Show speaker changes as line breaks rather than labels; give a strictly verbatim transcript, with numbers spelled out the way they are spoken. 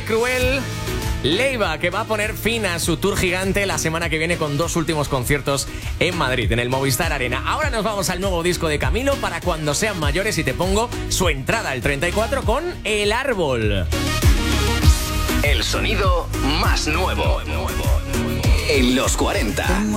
Cruel. Leiva, que va a poner fin a su tour gigante la semana que viene con dos últimos conciertos en Madrid, en el Movistar Arena. Ahora nos vamos al nuevo disco de Camilo, Para cuando sean mayores, y te pongo su entrada al treinta y cuatro con El Árbol.
El sonido más nuevo en los cuarenta.